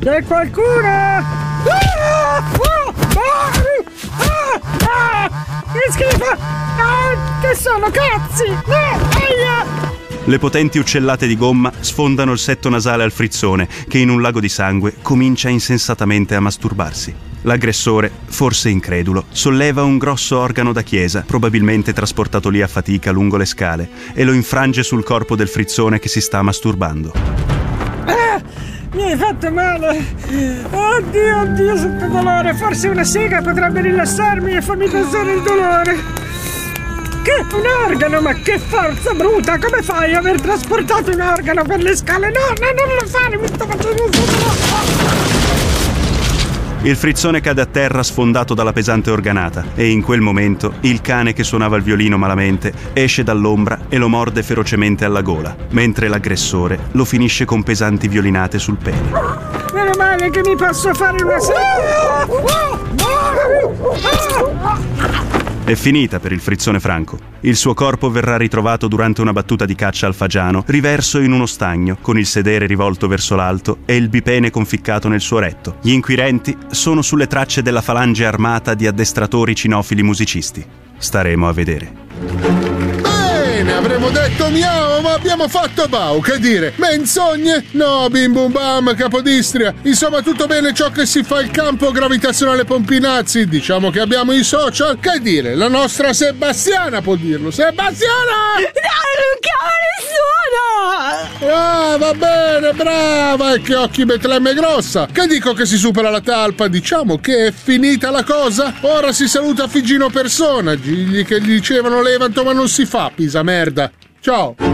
C'è qualcuno? Che schifo! Che sono cazzi! Aia! Le potenti uccellate di gomma sfondano il setto nasale al frizzone, che in un lago di sangue comincia insensatamente a masturbarsi. L'aggressore, forse incredulo, solleva un grosso organo da chiesa, probabilmente trasportato lì a fatica lungo le scale, e lo infrange sul corpo del frizzone che si sta masturbando. Mi hai fatto male! Oddio, sento dolore! Forse una sega potrebbe rilassarmi e farmi passare il dolore! Che un organo, ma che forza bruta! Come fai a aver trasportato un organo per le scale? No, non lo fare, mi sto facendo Il frizzone cade a terra sfondato dalla pesante organata e in quel momento il cane che suonava il violino malamente esce dall'ombra e lo morde ferocemente alla gola, mentre l'aggressore lo finisce con pesanti violinate sul pene. Meno male che mi posso fare una È finita per il frizzone franco. Il suo corpo verrà ritrovato durante una battuta di caccia al fagiano, riverso in uno stagno, con il sedere rivolto verso l'alto e il bipene conficcato nel suo retto. Gli inquirenti sono sulle tracce della falange armata di addestratori cinofili musicisti. Staremo a vedere. Avremmo detto miau, ma abbiamo fatto bau, che dire? Menzogne? No, bim bum bam, Capodistria. Insomma, tutto bene ciò che si fa il campo gravitazionale Pompinazzi. Diciamo che abbiamo i social. Che dire? La nostra Sebastiana può dirlo. Sebastiana! No, non chiamare nessuno! Ah, va bene, brava! E che occhi Betlemme grossa! Che dico che si supera la talpa? Diciamo che è finita la cosa? Ora si saluta Figino Persona, gli che gli dicevano levanto ma non si fa, pisa merda. Ciao!